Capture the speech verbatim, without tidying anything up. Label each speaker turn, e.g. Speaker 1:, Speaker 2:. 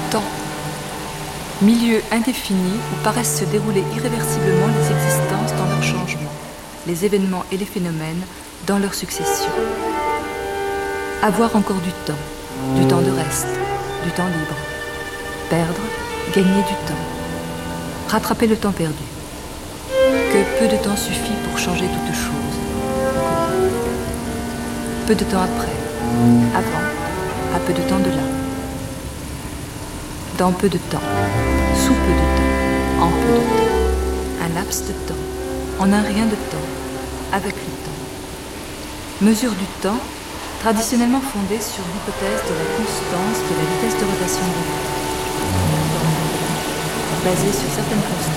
Speaker 1: temps. Milieu indéfini où paraissent se dérouler irréversiblement les existences dans leur changement, les événements et les phénomènes dans leur succession. Avoir encore du temps, du temps de reste, du temps libre. Perdre, gagner du temps. Rattraper le temps perdu. Que peu de temps suffit pour changer toute chose. Peu de temps après, avant, à peu de temps de là. Dans peu de temps, sous peu de temps, en peu de temps. Un laps de temps, en un rien de temps, avec le temps. Mesure du temps, traditionnellement fondée sur l'hypothèse de la constance de la vitesse de rotation de l'État. Basée sur certaines constantes.